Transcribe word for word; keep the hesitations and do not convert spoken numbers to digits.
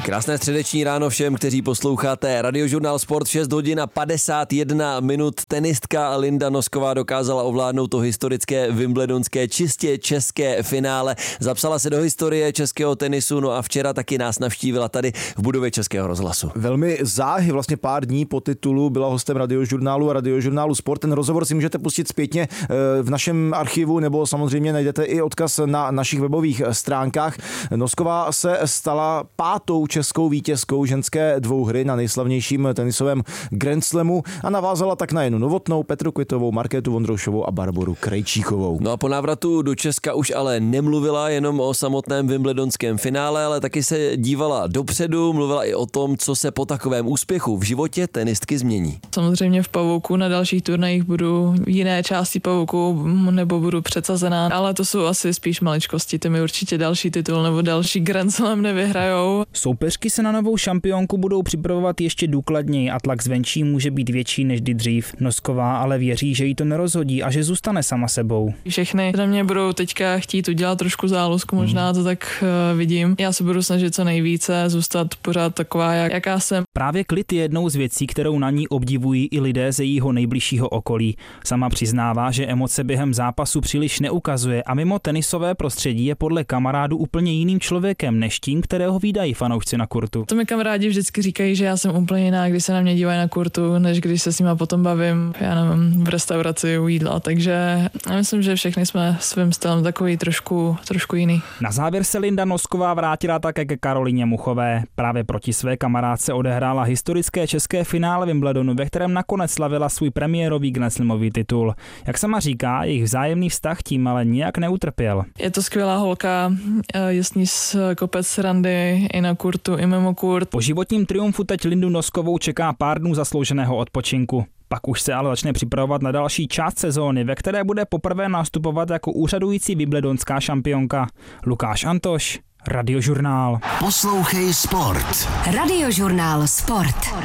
Krásné středeční ráno všem, kteří posloucháte Radiožurnál Sport. šest hodin a padesát jedna minut. Tenistka Linda Nosková dokázala ovládnout to historické wimbledonské čistě české finále. Zapsala se do historie českého tenisu, no a včera taky nás navštívila tady v budově Českého rozhlasu. Velmi záhy, vlastně pár dní po titulu byla hostem Radiožurnálu a Radiožurnálu Sport. Ten rozhovor si můžete pustit zpětně v našem archivu, nebo samozřejmě najdete i odkaz na našich webových stránkách. Nosková se stala pátou českou vítězkou ženské dvouhry na nejslavnějším tenisovém Grand Slamu a navázala tak na Jenu Novotnou, Petru Kvitovou, Markétu Vondroušovou a Barboru Krejčíkovou. No a po návratu do Česka už ale nemluvila jenom o samotném wimbledonském finále, ale taky se dívala dopředu, mluvila i o tom, co se po takovém úspěchu v životě tenistky změní. Samozřejmě v pavouku na dalších turnajích budu v jiné části pavouku nebo budu předsazená, ale to jsou asi spíš maličkosti, ty mi určitě další titul nebo další Grand Slam nevyhrajou. Soupeřky se na novou šampionku budou připravovat ještě důkladněji a tlak zvenčí může být větší než kdy dřív. Nosková ale věří, že jí to nerozhodí a že zůstane sama sebou. Všechny na mě budou teďka chtít udělat trošku zálusku, možná to tak uh, vidím. Já se budu snažit co nejvíce zůstat pořád taková, jak, jaká jsem. Právě klid je jednou z věcí, kterou na ní obdivují i lidé ze jejího nejbližšího okolí. Sama přiznává, že emoce během zápasu příliš neukazuje a mimo tenisové prostředí je podle kamarádů úplně jiným člověkem než tím, kterého vídají fanoušci na kurtu. To mi kamarádi vždycky říkají, že já jsem úplně jiná, když se na mě dívají na kurtu, než když se s nima potom bavím, já nevím, v restauraci u jídla, takže já myslím, že všichni jsme svým stylem takový trošku, trošku jiný. Na závěr se Linda Nosková vrátila také ke Karolíně Muchové. Právě proti své kamarádce odehrála historické české finále Wimbledonu, ve kterém nakonec slavila svůj premiérový Grand Slamový titul. Jak sama říká, jejich vzájemný vztah tím ale nijak neutrpěl. Je to skvělá holka, je s ní kopec srandy i na kurtu, i mimo kurt. Po životním triumfu teď Lindu Noskovou čeká pár dnů zaslouženého odpočinku. Pak už se ale začne připravovat na další část sezóny, ve které bude poprvé nastupovat jako úřadující wimbledonská šampionka. Lukáš Antoš, Radiožurnál. Poslouchej Sport. Radiožurnál Sport.